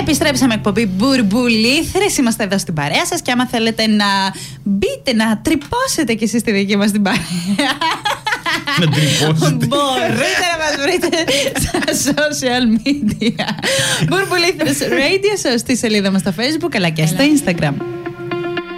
Επιστρέψαμε, εκπομπή Μπουρμπουλήθρες. Είμαστε εδώ στην παρέα σας και άμα θέλετε να μπείτε, να τρυπώσετε κι εσείς στη δική μας την παρέα, να τρυπώσετε, μπορείτε να μας βρείτε στα social media. Μπουρμπουλήθρες Radio, στη σελίδα μας στο Facebook αλλά και στο Instagram.